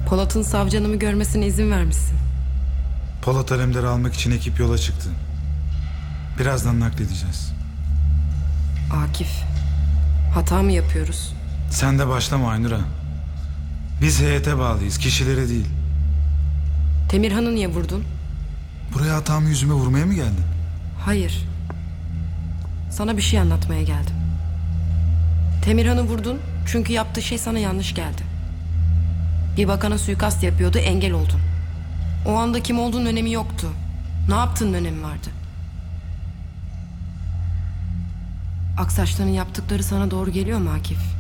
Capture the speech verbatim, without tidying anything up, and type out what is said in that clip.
Polat'ın savcı görmesine izin vermişsin. Polat Alemdar'ı almak için ekip yola çıktı. Birazdan nakledeceğiz. Akif, hata mı yapıyoruz? Sen de başlama Aynur'a. Biz heyete bağlıyız, kişilere değil. Temirhan'ı niye vurdun? Buraya hatamı yüzüme vurmaya mı geldin? Hayır. Sana bir şey anlatmaya geldim. Temirhan'ı vurdun çünkü yaptığı şey sana yanlış geldi. Bir bakana suikast yapıyordu, engel oldun. O anda kim olduğunun önemi yoktu. Ne yaptığının önemi vardı. Aksaçların yaptıkları sana doğru geliyor mu Akif?